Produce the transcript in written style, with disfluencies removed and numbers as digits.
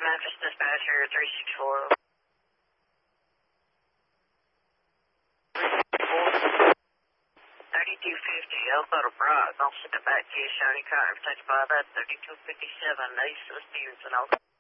Memphis dispatcher 364. 3250, Alpha to Broad. I'll send it back to you, Shiny Car, protected by that 3257, Ace of Stevenson.